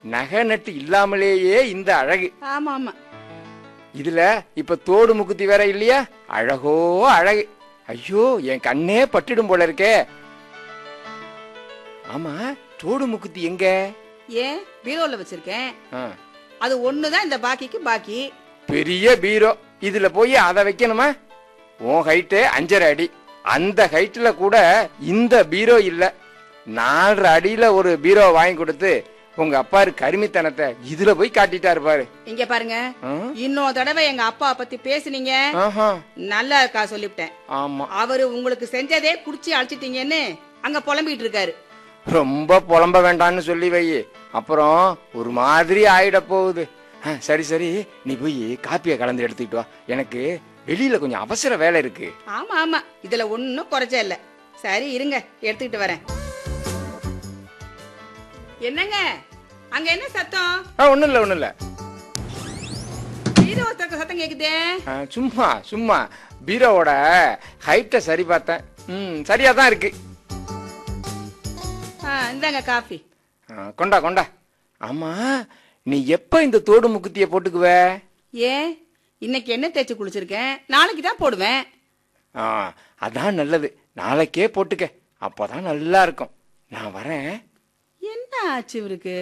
நகை நட்டு இல்லாமலேயே இந்த அழகு. ஆமா ஆமா. இதுல இப்ப தோடு முக்குத்தி வேற இல்லையா? அழகோ அழகு. ஐயோ, என் கண்ணே பட்டுடும் போல இருக்கே. ஆமா, தோடு முக்குத்தி எங்க? ஏன் பீரோல வச்சிருக்கேன். ஆ, அது ஒண்ணுதான் இந்த பாக்கிக்கு பாக்கி. பெரிய பீரோ, இதுல போய் அதை வைக்கணுமா? உன் ஹைட்டு 5.5 அடி. அந்த ஹைட்ல கூட இந்த பீரோ இல்ல. 4 அடியில ஒரு பீரோ வாங்கி கொடுத்து உங்க அப்பாரு கருமித்தனத்தை இதுல போய் காட்டிட்டாரு பாரு. இங்க பாருங்க, இன்னொரு தடவை எங்க அப்பா பத்தி பேசுனீங்க நல்லா இருக்கா சொல்லிவிட்டேன். ஆமா, அவரு உங்களுக்கு செஞ்சதே குடிச்சு அழைச்சிட்டீங்கன்னு அங்க புலம்பிட்டு இருக்காரு. ரொம்ப புலம்ப வேண்டாம்னு சொல்லி வை, அப்புறம் ஒரு மாதிரி ஆயிட போகுது. சரி சரி, நீ போய் காப்பியை கலந்து எடுத்துக்கிட்டு வா, எனக்கு வெளியில கொஞ்சம் அவசர வேலை இருக்கு. ஆமா ஆமா, இதுல ஒன்னும் குறைச்ச இல்ல. சரி இருங்க, எடுத்துக்கிட்டு வரேன். என்னங்க அங்க என்ன சத்தம்? ஒண்ணும் இல்ல ஒண்ணும் இல்ல, பீரோ சத்தம் கேக்குதே. சும்மா சும்மா பீரோவோட ஹைட்ட சரி பார்த்தேன். சரியா தான் இருக்கு. இந்தாங்க காஃபி. கொண்டா கொண்டா. ஆமா, நீ எப்ப இந்த தோடு முக்குத்திய போட்டுக்குவ? ஏன் இன்னைக்கு என்ன தேய்ச்சி குளிச்சிருக்கேன், நாளைக்கு தான் போடுவேன். அதான் நல்லது, நாளைக்கே போட்டுக்க, அப்பதான் நல்லா இருக்கும். நான் வரேன். என்ன ஆச்சு இவருக்கு?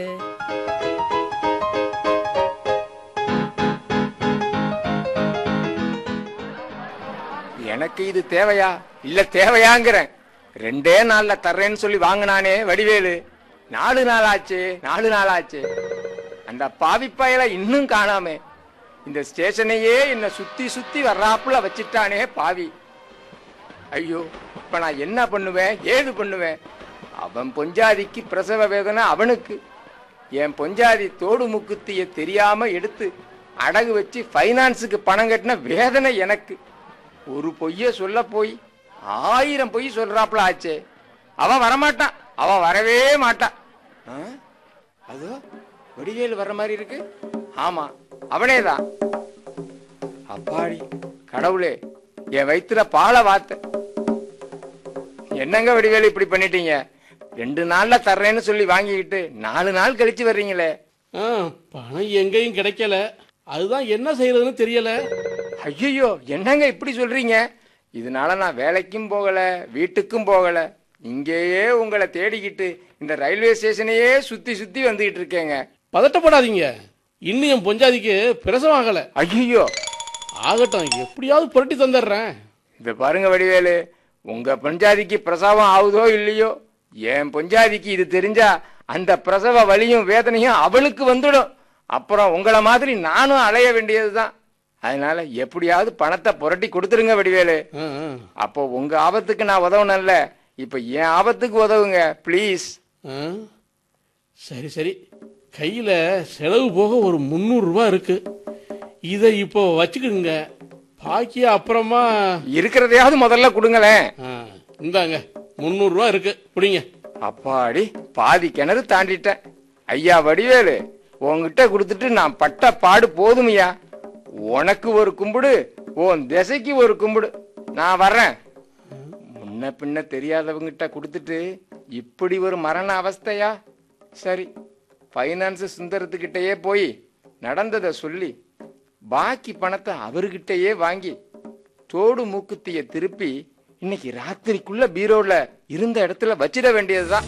எனக்கு இது தேவையா இல்ல தேவையாங்கிறேன். 2 நாள்ல தர்றேன்னு சொல்லி வாங்கினானே வடிவேலு, 4 நாள் ஆச்சு 4 நாள் ஆச்சு. அந்த பாவிப்பாயில இன்னும் காணாமே. இந்த ஸ்டேஷனையே என்ன சுத்தி சுத்தி வர்றாப்புல வச்சிட்டானே பாவி. ஐயோ, இப்ப நான் என்ன பண்ணுவேன் ஏது பண்ணுவேன்? அவன் பொஞ்சாதிக்கு பிரசவ வேதனை அவனுக்கு, என் பொஞ்சாதி தோடு முக்குத்திய தெரியாம எடுத்து அடகு வச்சு பைனான்ஸுக்கு பணம் கட்டின வேதனை எனக்கு. ஒரு பொய்ய சொல்ல போய் 1000 பொய் சொல்றாப்புல ஆச்சே. அவன் வரமாட்டான், அவன் வரவே மாட்டான். அதோ வடிவேலு வர்ற மாதிரி இருக்கு. ஆமா, அவனேதான். அப்பாடி கடவுளே, என் வயிற்றுல பாலை வாத்த. என்னங்க வடிவேலு இப்படி பண்ணிட்டீங்க? 2 நாள்ல தர்றேன்னு சொல்லி வாங்கிக்கிட்டு 4 நாள் கழிச்சு வர்றீங்களே. பணம் எங்கேயும் கிடைக்கல, அதுதான் என்ன செய்யறதுன்னு தெரியல. ஐயோ, என்னங்க இப்படி சொல்றீங்க? இதனால நான் வேலைக்கும் போகல வீட்டுக்கும் போகல, இங்கேயே உங்களை தேடிக்கிட்டு இந்த ரயில்வே ஸ்டேஷனையே சுத்தி சுத்தி வந்துகிட்டு இருக்கேங்க. பதட்டப்படாதீங்க, இன்னும் என் பொஞ்சாதிக்கு பிரசவம் ஆகல. ஐயோ, ஆகட்டும், எப்படியாவது புரட்டி தந்துடுறேன். இத பாருங்க வடிவேலு, உங்க பொஞ்சாதிக்கு பிரசவம் ஆகுதோ இல்லையோ, என் பொஞ்சாதிக்கு இது தெரிஞ்சா அந்த பிரசவ வலியும் வேதனையும் அவளுக்கு வந்துடும். அப்புறம் உங்களை மாதிரி நானும் அலைய வேண்டியதுதான். அதனால எப்படியாவது பணத்தை புரட்டி கொடுத்துருங்க வடிவேலு. அப்போ உங்க ஆபத்துக்கு நான் உதவணும்ல, இப்ப என் ஆபத்துக்கு உதவுங்க ப்ளீஸ். சரி சரி, கையில செலவு போக ஒரு 300 ரூபாய் இருக்கு, இதை இப்போ வச்சுக்குங்க, பாக்கிய அப்புறமா. இருக்கிறதையாவது முதல்ல கொடுங்களேன். இந்தாங்க 300 ரூபாய் இருக்கு, பிடிங்க. அப்பாடி, பாதி கிணறு தாண்டிட்டேன். ஐயா வடிவேலு, உங்ககிட்ட கொடுத்துட்டு நான் பட்ட பாடு போதுமையா. உனக்கு ஒரு கும்பிடு, உன் திசைக்கு ஒரு கும்பிடு. நான் வர்றேன். முன்ன பின்ன தெரியாதவங்கிட்ட கொடுத்துட்டு இப்படி ஒரு மரண அவஸ்தையா? சரி, பைனான்ஸ் சுந்தரத்துக்கிட்டயே போய் நடந்ததை சொல்லி பாக்கி பணத்தை அவர்கிட்டயே வாங்கி தோடு மூக்குத்திய திருப்பி இன்னைக்கு ராத்திரிக்குள்ள பீரோல இருந்த இடத்துல வச்சிட வேண்டியதுதான்.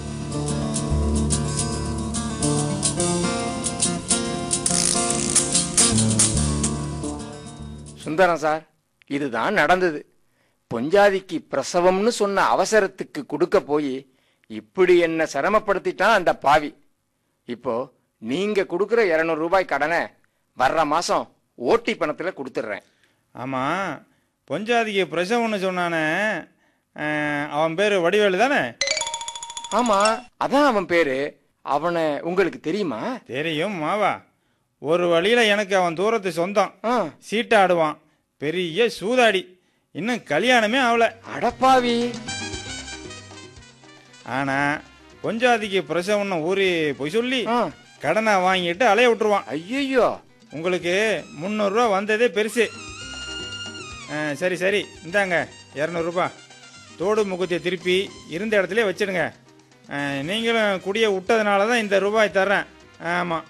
சுந்தரம் சார், இதுதான் நடந்தது. பொஞ்சாதிக்கு பிரசவம்னு சொன்ன அவசரத்துக்கு கொடுக்க போய் இப்படி என்ன சிரமப்படுத்திட்டான் அந்த பாவி. இப்போ நீங்க கொடுக்குற 200 ரூபாய் கடனை வர்ற மாசம் ஓட்டி பணத்துல கொடுத்துட்றேன். ஆமா, பொஞ்சாதிக்கு பிரசவம்னு சொன்னானே, அவன் பேரு வடிவேலு தானே? ஆமா, அதான் அவன் பேரு. அவனை உங்களுக்கு தெரியுமா? தெரியும் மாவா, ஒரு வழியில எனக்கு அவன் தூரத்து சொந்தம். சீட்டை ஆடுவான், பெரிய சூதாடி, இன்னும் கல்யாணமே ஆகல. அடப்பாவி. ஆனா பொஞ்சாதிக்கு பிரசவம்னு ஊறி போய் சொல்லி கடனை வாங்கிட்டு அலைய விட்டுருவான். ஐயோ, உங்களுக்கு 300 ரூபா வந்ததே பெருசு. சரி சரி, இந்தாங்க 200 ரூபாய். தோடு முகத்தை திருப்பி இருந்த இடத்துல வச்சிடுங்க. நீங்களும் குடியை விட்டதுனால தான் இந்த ரூபாய் தர்றேன். ஆமா